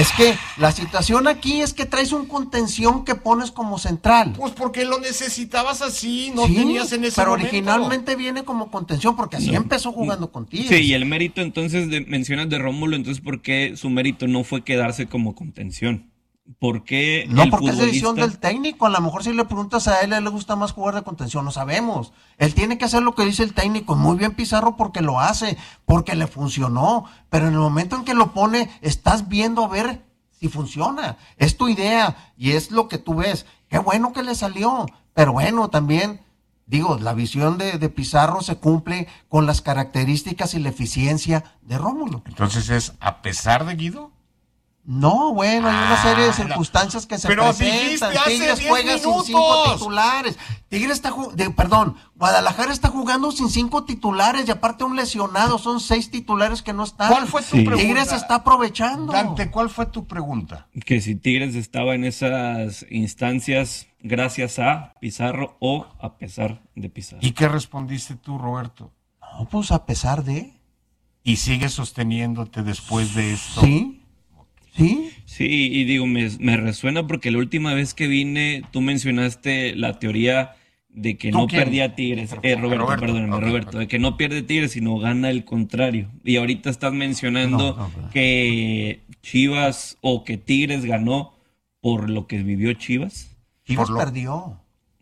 Es que la situación aquí es que traes un contención que pones como central. Pues porque lo necesitabas así, no tenías en ese pero momento. originalmente viene como contención porque así empezó jugando contigo. Sí, y el mérito entonces, mencionas de Rómulo, entonces ¿por qué su mérito no fue quedarse como contención? ¿Por qué No, el porque futbolista... es decisión del técnico. A lo mejor si le preguntas a él le gusta más jugar de contención, no sabemos. Él tiene que hacer lo que dice el técnico. Muy bien Pizarro porque lo hace, porque le funcionó. Pero en el momento en que lo pone, estás viendo a ver si funciona. Es tu idea y es lo que tú ves. Qué bueno que le salió. Pero bueno, también, digo, la visión de Pizarro se cumple con las características y la eficiencia de Rómulo. Entonces es a pesar de Guido. No, bueno, hay una serie de circunstancias que se presentan. Tigres juega sin 5 titulares. Tigres está Guadalajara está jugando sin 5 titulares y aparte un lesionado, son 6 titulares que no están. ¿Cuál fue tu pregunta? Tigres está aprovechando. Dante, ¿cuál fue tu pregunta? Que si Tigres estaba en esas instancias gracias a Pizarro o a pesar de Pizarro. ¿Y qué respondiste tú, Roberto? No, pues a pesar de. ¿Y sigues sosteniéndote después de esto? Sí. ¿Sí? Sí, y digo, me resuena porque la última vez que vine, tú mencionaste la teoría de que no perdía Tigres. Roberto, de que no pierde Tigres, sino gana el contrario. Y ahorita estás mencionando que Chivas o que Tigres ganó por lo que vivió Chivas. Chivas perdió.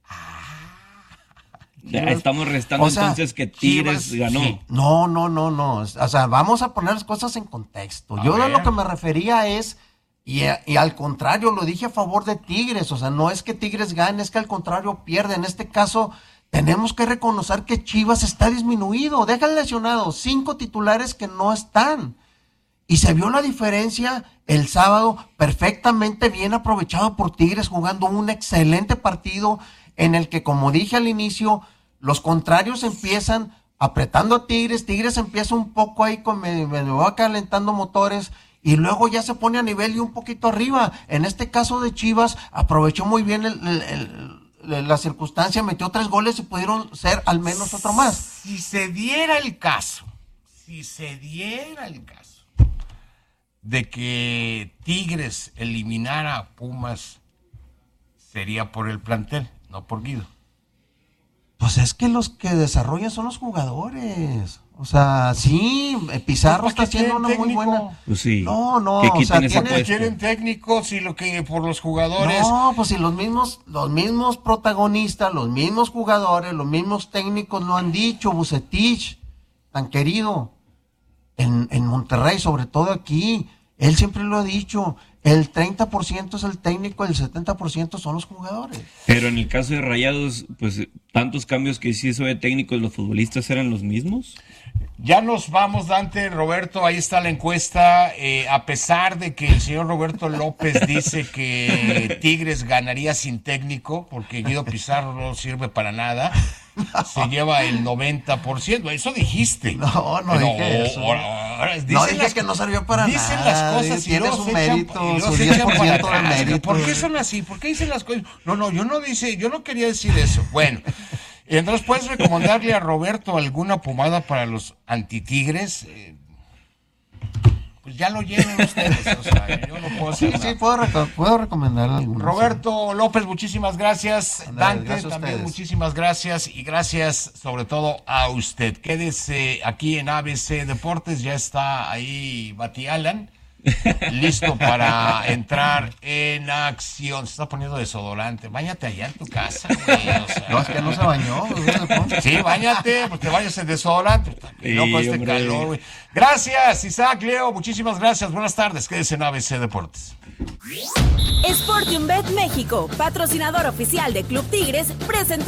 Estamos restando entonces que Tigres ganó. Sí. No. O sea, vamos a poner las cosas en contexto. Yo a lo que me refería es, y al contrario, lo dije a favor de Tigres. O sea, no es que Tigres gane, es que al contrario pierde. En este caso, tenemos que reconocer que Chivas está disminuido. Deja el lesionado, 5 titulares que no están. Y se vio la diferencia el sábado, perfectamente bien aprovechado por Tigres, jugando un excelente partido en el que, como dije al inicio, los contrarios empiezan apretando a Tigres empieza un poco ahí me va calentando motores y luego ya se pone a nivel y un poquito arriba. En este caso de Chivas, aprovechó muy bien la circunstancia, metió 3 goles y pudieron ser al menos otro más. Si se diera el caso de que Tigres eliminara a Pumas, sería por el plantel, no por Guido. Pues es que los que desarrollan son los jugadores. O sea, sí, Pizarro está haciendo una muy buena. Pues sí. No, que o sea, quieren técnicos y lo que por los jugadores. No, pues si los mismos protagonistas, los mismos jugadores, los mismos técnicos lo han dicho. Vucetich, tan querido en Monterrey, sobre todo aquí, él siempre lo ha dicho. El 30% es el técnico, el 70% son los jugadores. Pero en el caso de Rayados, pues tantos cambios que sí hizo de técnicos, ¿los futbolistas eran los mismos? Ya nos vamos, Dante, Roberto, ahí está la encuesta. A pesar de que el señor Roberto López dice que Tigres ganaría sin técnico, porque Guido Pizarro no sirve para nada, se lleva el 90%. Eso dijiste. No dije eso. No dije que no sirvió para nada. Dicen las cosas y tiene luego su se echan, mérito, su 10% de mérito. ¿Por qué son así? ¿Por qué dicen las cosas? No, yo no quería decir eso. Bueno, entonces, ¿puedes recomendarle a Roberto alguna pomada para los antitigres? Pues ya lo lleven ustedes, o sea, yo no puedo hacer nada. Sí, puedo recomendar alguna. Roberto López, muchísimas gracias. Andale, Dante, también muchísimas gracias. Y gracias sobre todo a usted. Quédese aquí en ABC Deportes, ya está ahí Bati Alan, listo para entrar en acción. Se está poniendo desodorante. Báñate allá en tu casa, güey. O sea, No, es que no se bañó. Sí, báñate, pues te bañas en desodorante. Sí, No, con este hombre. calor, güey. Gracias, Isaac, Leo, muchísimas gracias. Buenas tardes, quédese en ABC Deportes. Sportium Bet México, patrocinador oficial de Club Tigres, presentó